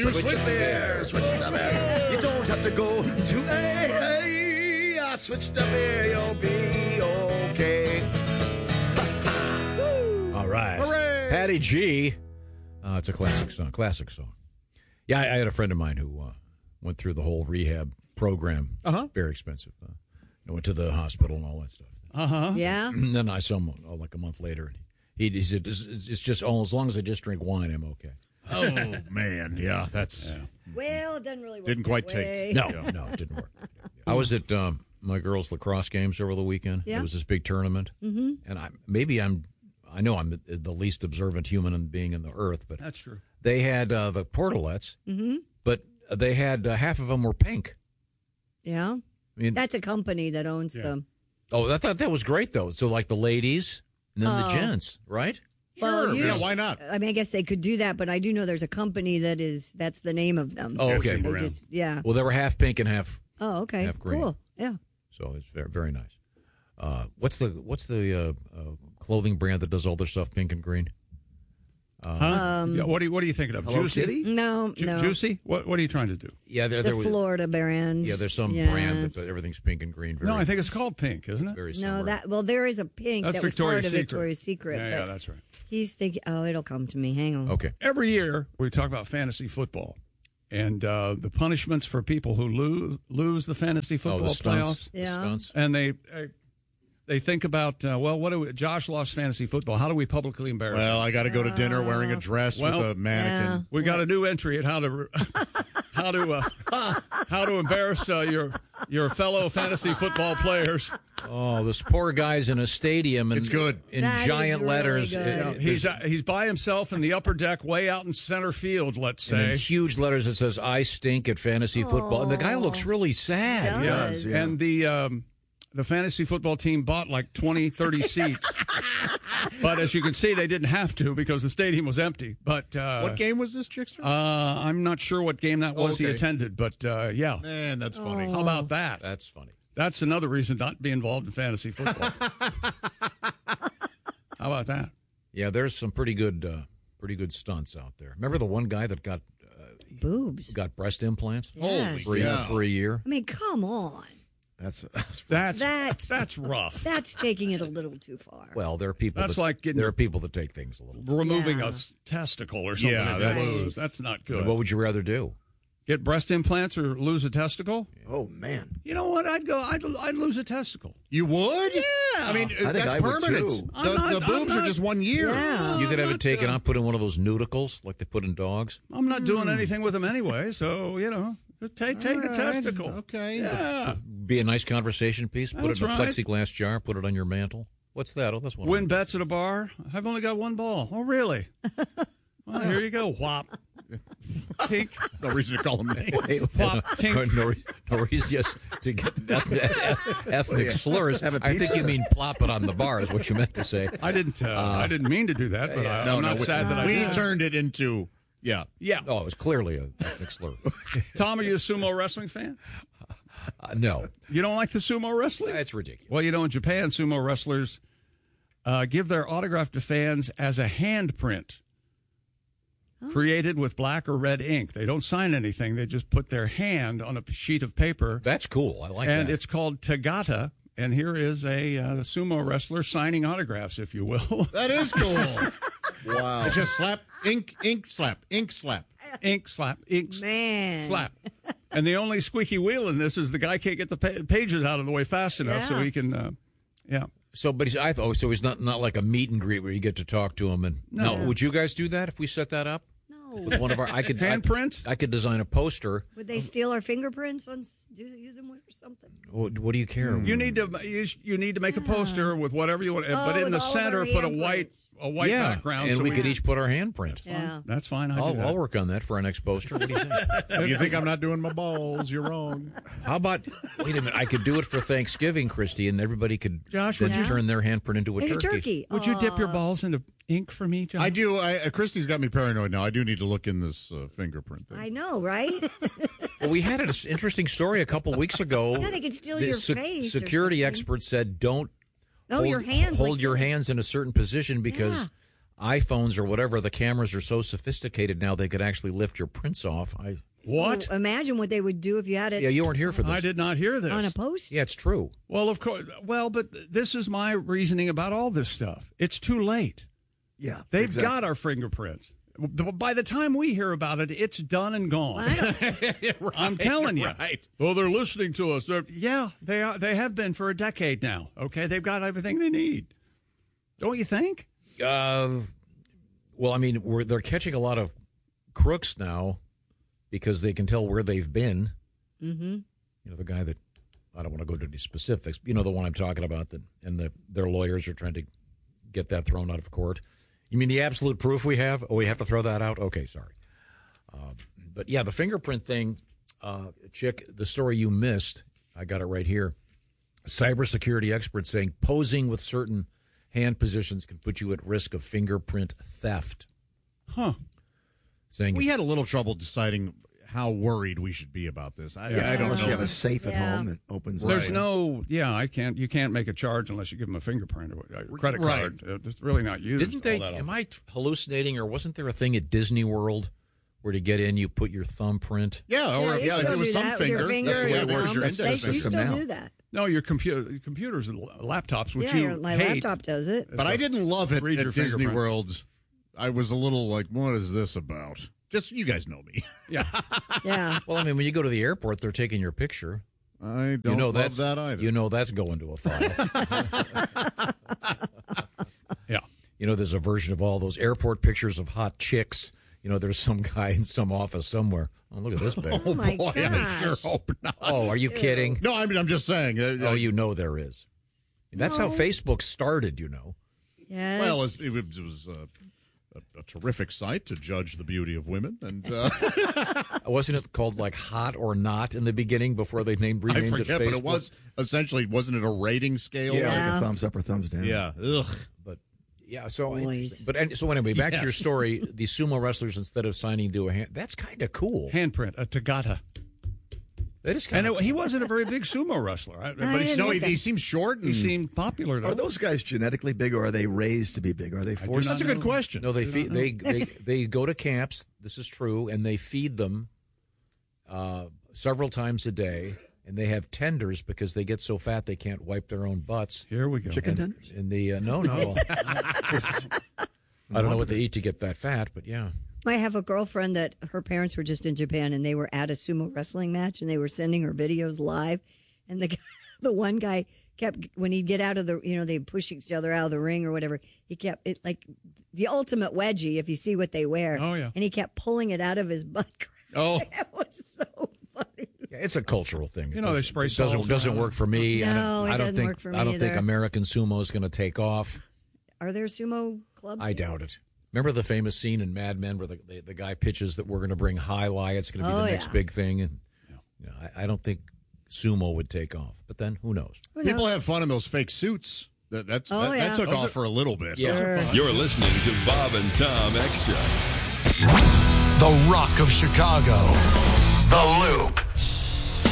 you switch beer, switch the beer. You don't have to go to AA. Switch the beer, you'll be okay. All right. Hooray! Patty G. It's a classic song. Classic song. Yeah, I had a friend of mine who went through the whole rehab program. Very expensive. I went to the hospital and all that stuff. Yeah. And then I saw him like a month later. He said, it's just, as long as I just drink wine, I'm okay. Oh, man. Yeah, that's... Yeah. Well, it doesn't really work. Didn't quite that take. way. No, it didn't work. I was at my girls' lacrosse games over the weekend. Yeah. It was this big tournament. Mm-hmm. And I know I'm the least observant human being in the earth, but That's true. they had the portalettes, but they had half of them were pink. Yeah. I mean, That's a company that owns them. oh, I thought that was great though. So like the ladies and then the gents, right? Well, Sure. you- Yeah, why not? I mean, I guess they could do that, but I do know there's a company that's the name of them. Oh, okay. They just, yeah. Well, they were half pink and half, Oh, okay. half green. Cool. Yeah. so it's very very nice. What's the clothing brand that does all their stuff pink and green? Yeah, what are you thinking of? Hello Juicy? Kitty? No, no. Juicy? What are you trying to do? Yeah, It's there a was. Florida brand. Yeah, there's some Yes. brand that everything's pink and green. Very, No, I think it's called Pink, isn't it? very No, similar. there is a pink That's that was Victoria's part of Secret. Victoria's Secret. Yeah, but that's right. he's thinking, it'll come to me. Hang on. Okay. Every year we talk about fantasy football and the punishments for people who lose the fantasy football the stunts. playoffs. The Yeah. stunts. And they think about, Josh lost fantasy football. How do we publicly embarrass him? Well, I got to go to dinner wearing a dress with a mannequin. We got a new entry at how to embarrass your fellow fantasy football players. Oh, this poor guy's in a stadium, and It's good. in That giant is really letters. good. He's by himself in the upper deck, way out in center field. Let's And in say. huge letters it says "I stink at fantasy football," and the guy looks really sad. He Yeah, does. and the fantasy football team bought like 20, 30 seats. But as you can see, they didn't have to because the stadium was empty. But What game was this, Trickster? I'm not sure what game that was he Okay. attended. But yeah, Man, that's funny. how about that? That's funny. That's another reason not to be involved in fantasy football. How about that? Yeah, there's some pretty good stunts out there. Remember the one guy that got Boobs. breast implants Yes. for a year? I mean, come on. That's That's rough. That's taking it a little too far. Well, there are people. That's like getting- there are people that take things a little. Removing Yeah. a testicle or something. Yeah, if you that's- lose. That's not good. What would you rather do? Get breast implants or lose a testicle? Oh, man. You know what? I'd lose a testicle. You would? Yeah. I mean, think that's I would, permanent. too. The boobs are just 1 year. Yeah. You could have it taken not, out, put in one of those nudicles like they put in dogs. I'm not doing anything with them anyway, so just take the All right. testicle. Okay. Yeah. Be a nice conversation piece. Put That's it in a right. plexiglass jar. Put it on your mantle. What's that? Oh, that's one. Win bets at a bar. I've only got one ball. Oh, really? Well, here you go. Whop. Tink. No reason to call them names. Whop. Tink. no reason just to get ethnic slurs. Have a I think pizza? you mean plop it on the bar is what you meant to say. I didn't mean to do that, but I'm not sad that I we did. turned it into, yeah. Yeah. Oh, it was clearly a ethnic slur. Tom, are you a sumo wrestling fan? No, You don't like the sumo wrestling? that's ridiculous. Well, in Japan, sumo wrestlers give their autograph to fans as a handprint created with black or red ink. They don't sign anything. They just put their hand on a sheet of paper. That's cool. I like And that. it's called Tagata. And here is a sumo wrestler signing autographs, if you will. That is cool. Wow. It's just slap, ink, slap, ink, slap. Ink slap, ink Man. slap. And the only squeaky wheel in this is the guy can't get the pages out of the way fast enough so Yeah. he can, yeah. So, but so he's not like a meet and greet where you get to talk to him. And no, would you guys do that if we set that up? No. With one of our, I could Handprints? I could design a poster. Would they steal our fingerprints and use them or something? What do you care? You need to make a poster with whatever you want, but in with the all of center our put a handprints. white yeah, background, and so we could each put our handprint. Yeah. That's fine. I'll work on that for our next poster. What do you think? You think I'm not doing my balls? You're wrong. How about? Wait a minute. I could do it for Thanksgiving, Christy, and everybody could Josh, then would you- turn their handprint into a And a turkey. turkey. Would you dip your balls into ink for me, John? I do. Christy's got me paranoid now. I do need to look in this fingerprint thing. I know, right? Well, we had an interesting story a couple weeks ago. Yeah, they could steal The your face or Security something. experts said don't Oh, your hands. hold like your this. hands in a certain position because iPhones or whatever, the cameras are so sophisticated now they could actually lift your prints off. What? So imagine what they would do if you had it Yeah, you weren't here for this. I did not hear this. on a post. Yeah, it's true. Well, of course. Well, but this is my reasoning about all this stuff. It's too late. Yeah. They've exactly. got our fingerprints. By the time we hear about it, it's done and gone. I'm telling you. Right. Well, they're listening to us. Yeah, they are. They have been for a decade now. Okay, they've got everything they need. Don't you think? Well, I mean, they're catching a lot of crooks now because they can tell where they've been. Mm-hmm. You know, the guy that, I don't want to go into any specifics, you know, the one I'm talking about, their lawyers are trying to get that thrown out of court. You mean the absolute proof we have? Oh, we have to throw that out? Okay, sorry. But yeah, the fingerprint thing, Chick, the story you missed, I got it right here. Cybersecurity experts saying posing with certain hand positions can put you at risk of fingerprint theft. Huh. Saying We had a little trouble deciding how worried we should be about this. I don't Unless know. you have a safe at Yeah. home that opens. There's up. no, you can't make a charge unless you give them a fingerprint or a credit Right. card. It's really not used. Didn't they? all that Am often. I hallucinating, or wasn't there a thing at Disney World where to get in you put your thumbprint? Yeah, or they if still it was do some that with your finger. That's the way it finger, works. Your they index you system still now. do that. No, your computers and laptops, which Yeah, you my hate. laptop does it. But I didn't love it Read at your Disney fingerprint. World. I was a little like, what is this about? Just, you guys know me. Yeah. Yeah. Well, I mean, when you go to the airport, they're taking your picture. I don't love that's that either. You know that's going to a file. Yeah. You know, there's a version of all those airport pictures of hot chicks. You know, there's some guy in some office somewhere. Oh, look at this babe. Oh my Boy, I gosh. sure hope not. Oh, are you kidding? No, I mean, I'm just saying. Oh, you know there is. That's how No. Facebook started, you know. Yes. Well, it was a terrific site to judge the beauty of women, and Wasn't it called like Hot or Not in the beginning before they I renamed forget, it Facebook? but it was essentially, wasn't it a rating scale? Yeah, Yeah. like a thumbs up or thumbs down. Yeah. Ugh. But yeah, so Boys. so anyway, back to Yes. your story. The sumo wrestlers, instead of signing to a hand, that's kind of cool. Handprint, a Tagata. That is kind And of. he wasn't a very big sumo wrestler, but didn't No, look he seems short. he And, seemed popular, though. Are those guys genetically big, or are they raised to be big? Are they forced? that's a good question. No, they go to camps. This is true, and they feed them several times a day, and they have tenders because they get so fat they can't wipe their own butts. Here we go. Chicken tenders? In the no, I don't know what they eat to get that fat, but yeah. I have a girlfriend that her parents were just in Japan and they were at a sumo wrestling match and they were sending her videos live. And the one guy kept, when he'd get out of the, they'd push each other out of the ring or whatever, he kept it like the ultimate wedgie, if you see what they wear. Oh, yeah. And he kept pulling it out of his butt. Oh. It was so funny. Yeah, it's a cultural thing. You know, they spray salt doesn't around. work for me. No, I it don't doesn't think work for me I don't think either. American sumo is going to take off. Are there sumo clubs? I doubt it. Remember the famous scene in Mad Men where the guy pitches that we're going to bring Highlight, it's going to be the next big thing, and I don't think sumo would take off. But then who knows? People have fun in those fake suits. That took off for a little bit. Yeah. You're listening to Bob and Tom Extra. The Rock of Chicago. The Loop.